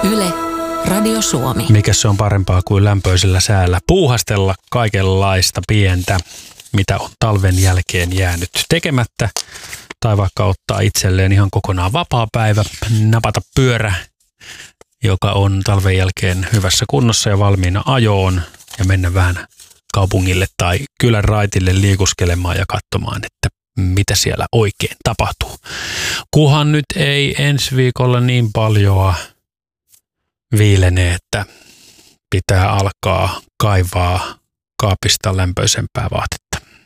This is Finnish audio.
Yle, Radio Suomi. Mikä se on parempaa kuin lämpöisellä säällä puuhastella kaikenlaista pientä, mitä on talven jälkeen jäänyt tekemättä. Tai vaikka ottaa itselleen ihan kokonaan vapaapäivä, napata pyörä, joka on talven jälkeen hyvässä kunnossa ja valmiina ajoon. Ja mennä vähän kaupungille tai kylän raitille liikuskelemaan ja katsomaan, että mitä siellä oikein tapahtuu. Kunhan nyt ei ensi viikolla niin paljon viilene, että pitää alkaa kaivaa kaapista lämpöisempää vaatetta.